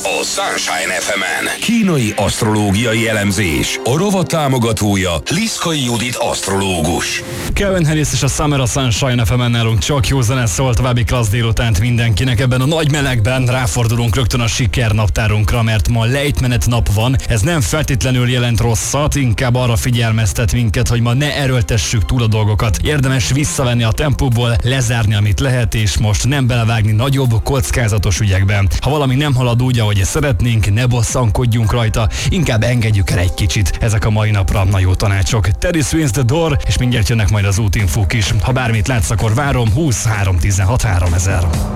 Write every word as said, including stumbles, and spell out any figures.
a Sunshine ef emen. Kínai asztrológiai elemzés. A rovat támogatója Liszkai Judit asztrológus. Calvin Harris és a Summer a Sunshine ef emen nálunk csak jó zene szól, további klassz délutánt mindenkinek. Ebben a nagy melegben ráfordulunk rögtön a sikernaptárunkra, mert ma lejtmenet nap van. Ez nem feltétlenül jelent rosszat, inkább arra figyelmeztet minket, hogy ma ne erőltessük túl a dolgokat. Érdemes visszavenni a tempóból, lezárni, amit lehet, és most nem belevágni nagyobb, kockázatos ügyekben. Ha valami nem halad úgy, ahogy szeretnénk, ne bosszankodjunk rajta, inkább engedjük el egy kicsit. Ezek a mai napra na jó tanácsok. Teddy Swims The Door, és mindjárt jönnek majd az útinfók is. Ha bármit látsz, akkor várom. Húsz három tizenhat háromezer.